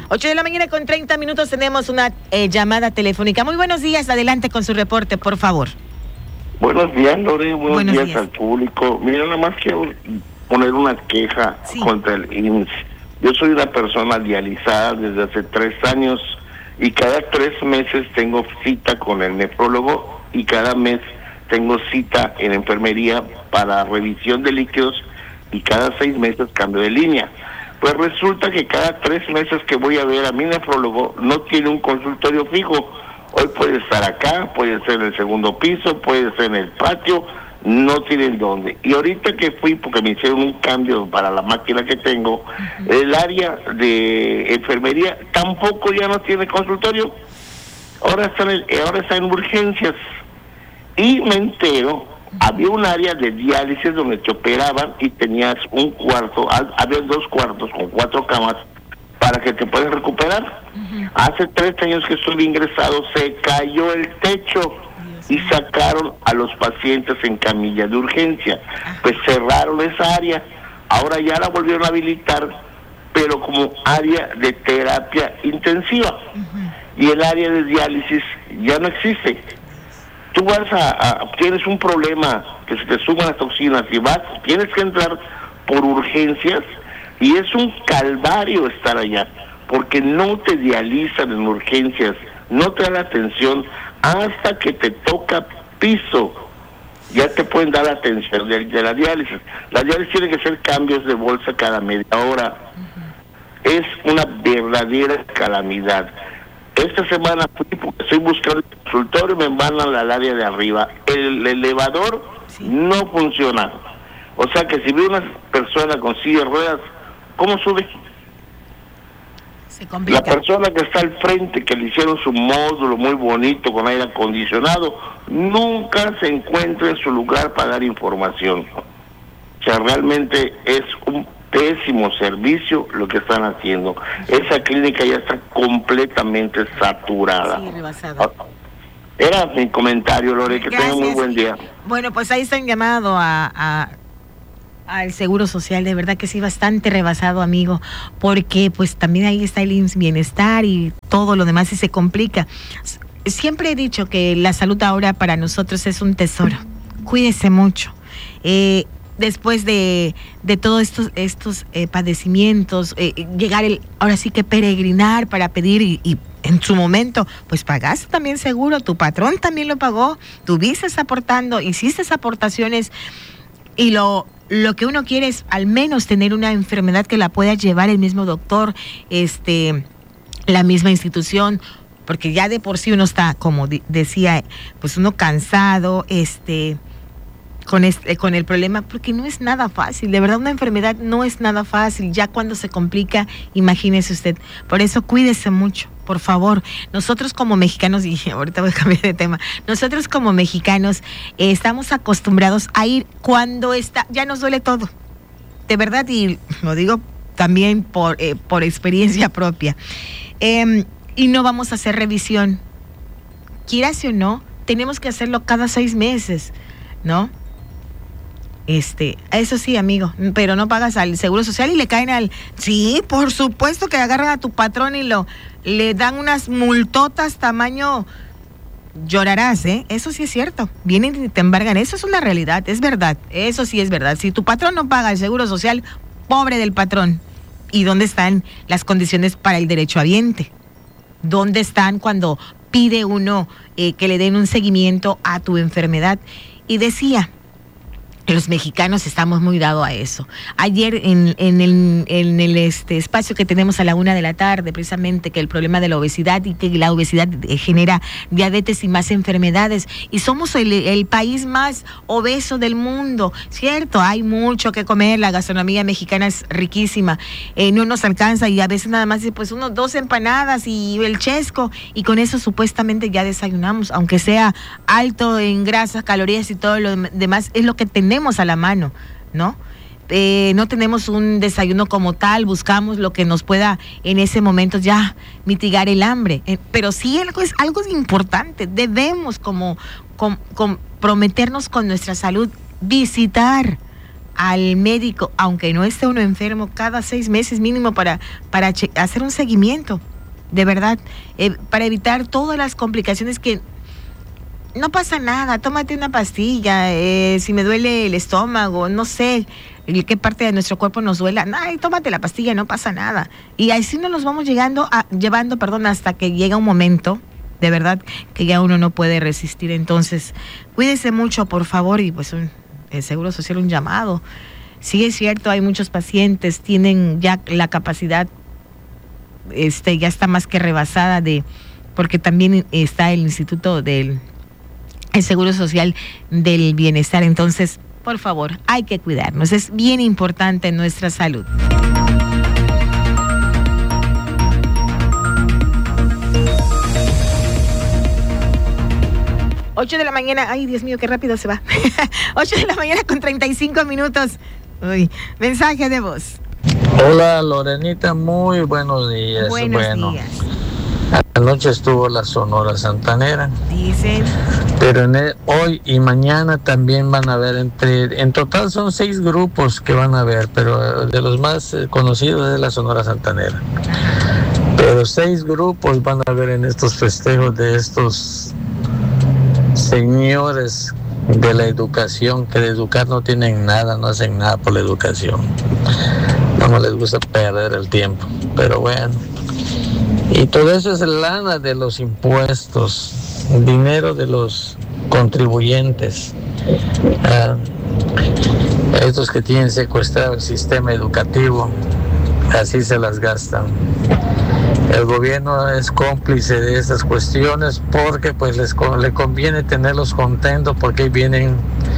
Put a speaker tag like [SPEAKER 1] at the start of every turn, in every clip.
[SPEAKER 1] 8 de la mañana con 30 minutos tenemos una llamada telefónica. Muy buenos días, adelante con su reporte, por favor.
[SPEAKER 2] Buenos días, Lore, buenos días al público. Mira, nada más quiero poner una queja contra el IMSS. Yo soy una persona dializada desde hace 3 años y cada 3 meses tengo cita con el nefrólogo y cada mes tengo cita en enfermería para revisión de líquidos y cada 6 meses cambio de línea. Pues resulta que cada 3 meses que voy a ver a mi nefrólogo no tiene un consultorio fijo. Hoy puede estar acá, puede ser en el segundo piso, puede ser en el patio, no tienen dónde. Y ahorita que fui, porque me hicieron un cambio para la máquina que tengo, el área de enfermería tampoco ya no tiene consultorio. Ahora está en urgencias. Y me entero, había un área de diálisis donde te operaban y tenías un cuarto, había 2 cuartos con 4 camas para que te puedas recuperar. Hace 3 años que estuve ingresado, se cayó el techo y sacaron a los pacientes en camilla de urgencia. Pues cerraron esa área, ahora ya la volvieron a habilitar, pero como área de terapia intensiva. Y el área de diálisis ya no existe. Tú tienes un problema, que se te suban las toxinas y tienes que entrar por urgencias y es un calvario estar allá, porque no te dializan en urgencias, no te dan la atención hasta que te toca piso. Ya te pueden dar la atención de la diálisis. La diálisis tiene que ser cambios de bolsa cada media hora. Es una verdadera calamidad. Esta semana fui porque estoy buscando el consultorio y me mandan al área de arriba. El elevador no funciona. O sea que si ve una persona con silla de ruedas, ¿cómo sube?
[SPEAKER 1] Se complica.
[SPEAKER 2] La persona que está al frente, que le hicieron su módulo muy bonito con aire acondicionado, nunca se encuentra en su lugar para dar información. O sea, realmente es un pésimo servicio lo que están haciendo. Esa clínica ya está completamente saturada.
[SPEAKER 1] Sí, rebasada.
[SPEAKER 2] Era mi comentario, Lore, que tengan muy buen día.
[SPEAKER 1] Bueno, pues ahí está un llamado al Seguro Social, de verdad que sí, bastante rebasado, amigo, porque pues también ahí está el IMSS Bienestar y todo lo demás y se complica. Siempre he dicho que la salud ahora para nosotros es un tesoro. Cuídese mucho. Después de todos estos padecimientos, ahora sí que peregrinar para pedir y en su momento, pues pagaste también seguro, tu patrón también lo pagó, tuviste aportando, hiciste aportaciones y lo que uno quiere es al menos tener una enfermedad que la pueda llevar el mismo doctor, la misma institución, porque ya de por sí uno está, como decía, pues uno cansado, con el problema, porque no es nada fácil, de verdad una enfermedad no es nada fácil, ya cuando se complica, imagínese usted, por eso cuídese mucho, por favor. Nosotros como mexicanos, y ahorita voy a cambiar de tema, nosotros como mexicanos estamos acostumbrados a ir cuando ya nos duele todo, de verdad, y lo digo también por experiencia propia, y no vamos a hacer revisión, quieras o no, tenemos que hacerlo cada 6 meses, ¿no? Eso sí, amigo, pero no pagas al Seguro Social y le caen sí, por supuesto que agarran a tu patrón y le dan unas multotas tamaño, llorarás, eso sí es cierto, vienen y te embargan, eso es una realidad, es verdad, eso sí es verdad. Si tu patrón no paga el Seguro Social, pobre del patrón. ¿Y dónde están las condiciones para el derechohabiente? ¿Dónde están cuando pide uno que le den un seguimiento a tu enfermedad? Y decía, los mexicanos estamos muy dados a eso. Ayer en el espacio que tenemos a la 1:00 p.m, precisamente que el problema de la obesidad y que la obesidad genera diabetes y más enfermedades. Y somos el país más obeso del mundo, ¿cierto? Hay mucho que comer, la gastronomía mexicana es riquísima, no nos alcanza y a veces nada más pues 2 empanadas y el chesco y con eso supuestamente ya desayunamos, aunque sea alto en grasas, calorías y todo lo demás, es lo que tenemos a la mano, ¿no? No tenemos un desayuno como tal, buscamos lo que nos pueda en ese momento ya mitigar el hambre, pero sí algo importante, debemos como comprometernos con nuestra salud, visitar al médico, aunque no esté uno enfermo, cada 6 meses mínimo para hacer un seguimiento, de verdad, para evitar todas las complicaciones que no pasa nada. Tómate una pastilla, si me duele el estómago, no sé qué parte de nuestro cuerpo nos duela, ay, tómate la pastilla, no pasa nada. Y así nos los vamos llevando, hasta que llega un momento, de verdad, que ya uno no puede resistir. Entonces, cuídese mucho, por favor, y pues el Seguro Social, un llamado. Sí, es cierto, hay muchos pacientes, tienen ya la capacidad, ya está más que rebasada, porque también está el Instituto del Seguro Social del Bienestar. Entonces, por favor, hay que cuidarnos, es bien importante nuestra salud. Ocho de la mañana, ay, Dios mío, qué rápido se va. 8 de la mañana con 35 minutos. Uy, mensaje de voz.
[SPEAKER 3] Hola, Lorenita, muy buenos días.
[SPEAKER 1] Buenos días.
[SPEAKER 3] Anoche estuvo la Sonora Santanera.
[SPEAKER 1] Dicen.
[SPEAKER 3] Pero hoy y mañana también van a haber en total son 6 grupos que van a haber, pero de los más conocidos es la Sonora Santanera. Pero 6 grupos van a haber en estos festejos de estos señores de la educación, que de educar no tienen nada, no hacen nada por la educación. No les gusta perder el tiempo, pero bueno. Y todo eso es lana de los impuestos, dinero de los contribuyentes, estos que tienen secuestrado el sistema educativo, así se las gastan. El gobierno es cómplice de estas cuestiones porque pues le conviene tenerlos contentos, porque ahí vienen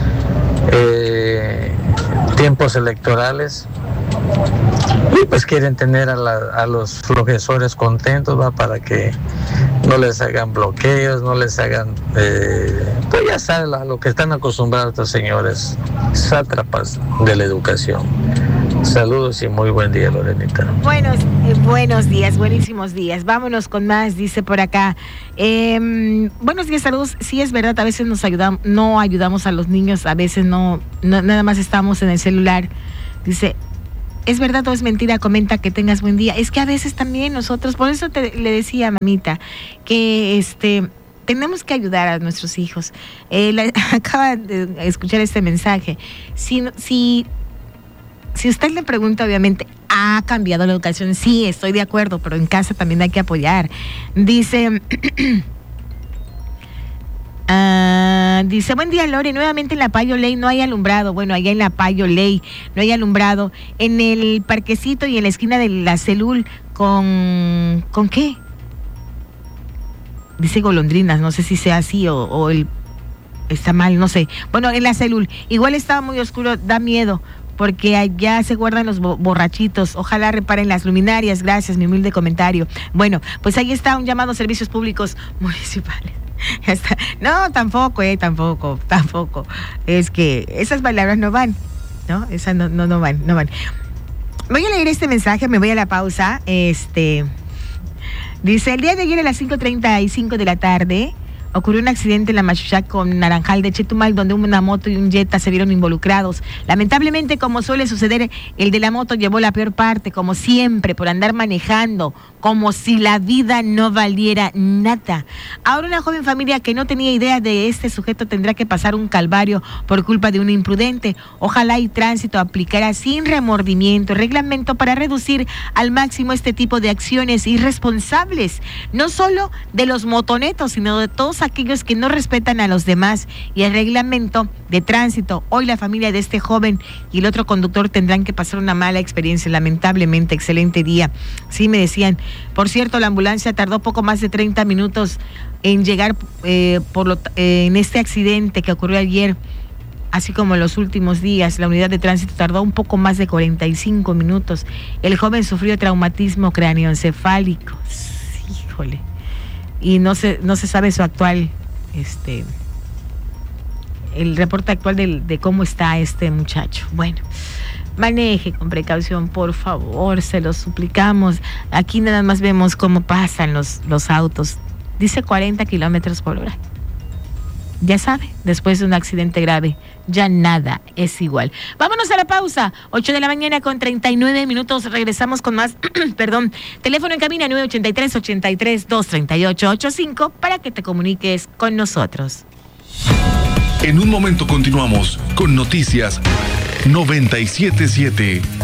[SPEAKER 3] tiempos electorales y pues quieren tener a los profesores contentos, ¿va? Para que no les hagan bloqueos, no les hagan pues ya saben a lo que están acostumbrados estos señores sátrapas de la educación. Saludos y muy buen día, Lorenita.
[SPEAKER 1] Buenos días, buenísimos días. Vámonos con más, dice por acá. Buenos días, saludos. Sí, es verdad, a veces no ayudamos a los niños, a veces no nada más estamos en el celular. Dice, es verdad o es mentira, comenta, que tengas buen día. Es que a veces también nosotros, por eso le decía, mamita, que tenemos que ayudar a nuestros hijos. Acaba de escuchar este mensaje. Si usted le pregunta, obviamente, ¿ha cambiado la educación? Sí, estoy de acuerdo, pero en casa también hay que apoyar. Dice, buen día, Lore, nuevamente en la Payo Ley no hay alumbrado. Bueno, allá en la Payo Ley no hay alumbrado. En el parquecito y en la esquina de la Celul, ¿con qué? Dice golondrinas, no sé si sea así o está mal, no sé. Bueno, en la Celul, igual estaba muy oscuro, da miedo, porque allá se guardan los borrachitos. Ojalá reparen las luminarias. Gracias, mi humilde comentario. Bueno, pues ahí está un llamado a servicios públicos municipales. Ya está. No, tampoco. Es que esas palabras no van, ¿no? Esas no van. Voy a leer este mensaje, me voy a la pausa. Dice, el día de ayer a las 5:35 de la tarde, ocurrió un accidente en la Machuchac con Naranjal de Chetumal, donde una moto y un Jetta se vieron involucrados. Lamentablemente, como suele suceder, el de la moto llevó la peor parte, como siempre, por andar manejando, como si la vida no valiera nada. Ahora una joven familia que no tenía idea de este sujeto tendrá que pasar un calvario por culpa de un imprudente. Ojalá y Tránsito aplicara sin remordimiento el reglamento para reducir al máximo este tipo de acciones irresponsables, no solo de los motonetos, sino de todos aquellos que no respetan a los demás. Y el reglamento de tránsito, hoy la familia de este joven y el otro conductor tendrán que pasar una mala experiencia, lamentablemente. Excelente día. Sí, me decían, por cierto, la ambulancia tardó poco más de 30 minutos en llegar en este accidente que ocurrió ayer, así como en los últimos días. La unidad de tránsito tardó un poco más de 45 minutos. El joven sufrió traumatismo cráneoencefálico. Híjole. Y no se sabe su actual, el reporte actual de cómo está este muchacho. Bueno, maneje con precaución, por favor, se lo suplicamos. Aquí nada más vemos cómo pasan los autos. Dice 40 kilómetros por hora. Ya sabe, después de un accidente grave, ya nada es igual. Vámonos a la pausa, 8:39 a.m. Regresamos con más, perdón, teléfono en cabina 983-83-238-85 para que te comuniques con nosotros.
[SPEAKER 4] En un momento continuamos con Noticias 97.7.